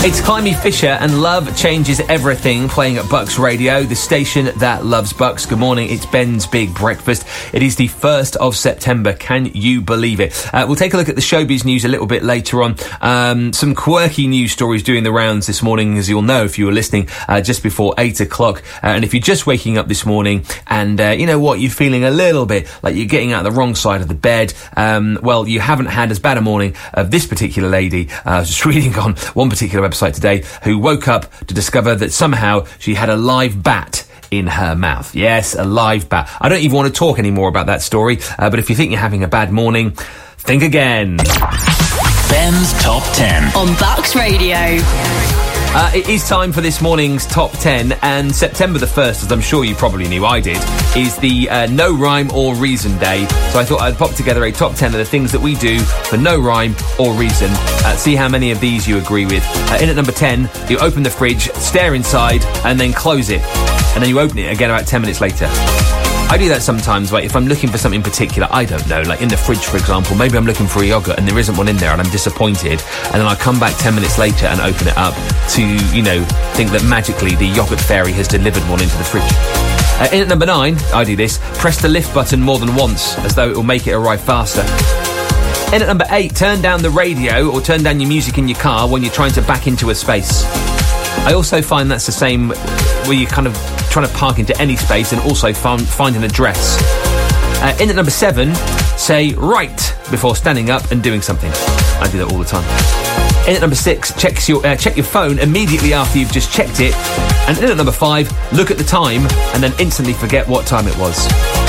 It's Climby Fisher and Love Changes Everything playing at Bucks Radio, the station that loves Bucks. Good morning, it's Ben's Big Breakfast. It is the 1st of September, can you believe it? We'll take a look at the showbiz news a little bit later on. Some quirky news stories doing the rounds this morning, as you'll know if you were listening just before 8 o'clock. And if you're just waking up this morning and, you know what, you're feeling a little bit like you're getting out the wrong side of the bed, well, you haven't had as bad a morning of this particular lady. I was just reading on one particular website today who woke up to discover that somehow she had a live bat in her mouth. Yes, a live bat. I don't even want to talk anymore about that story, but if you think you're having a bad morning, think again. Ben's Top 10 on Bucks Radio. It is time for this morning's Top 10, and September the 1st, as I'm sure you probably knew I did, is the No Rhyme or Reason Day. So I thought I'd pop together a Top 10 of the things that we do for no rhyme or reason. See how many of these you agree with. In at number 10, you open the fridge, stare inside, and then close it. And then you open it again about 10 minutes later. I do that sometimes, like if I'm looking for something particular, I don't know, like in the fridge, for example, maybe I'm looking for a yoghurt and there isn't one in there and I'm disappointed, and then I come back 10 minutes later and open it up to, you know, think that magically the yoghurt fairy has delivered one into the fridge. In at number 9, I do this, press the lift button more than once, as though it will make it arrive faster. In at number 8, turn down the radio or turn down your music in your car when you're trying to back into a space. I also find that's the same where you're kind of trying to park into any space and also find an address. In at number 7, say right before standing up and doing something. I do that all the time. In at number 6, check your phone immediately after you've just checked it. And in at number 5, look at the time and then instantly forget what time it was.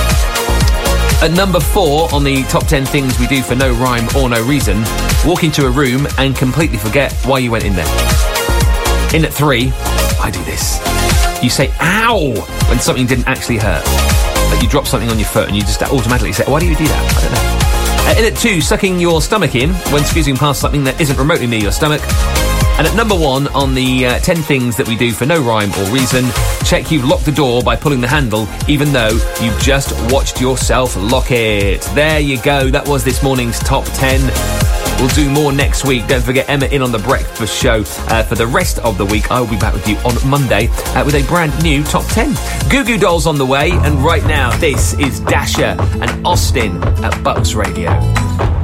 At number 4 on the top 10 things we do for no rhyme or no reason, walk into a room and completely forget why you went in there. In at 3, I do this. You say, ow, when something didn't actually hurt. Like you drop something on your foot and you just automatically say, why do you do that? I don't know. In at 2, sucking your stomach in when squeezing past something that isn't remotely near your stomach. And at number 1 on the 10 things that we do for no rhyme or reason, check you've locked the door by pulling the handle, even though you've just watched yourself lock it. There you go. That was this morning's Top 10. We'll do more next week. Don't forget Emma in on the breakfast show for the rest of the week. I will be back with you on Monday with a brand new Top 10. Goo Goo Dolls on the way, and right now this is Dasher and Austin at Bucks Radio.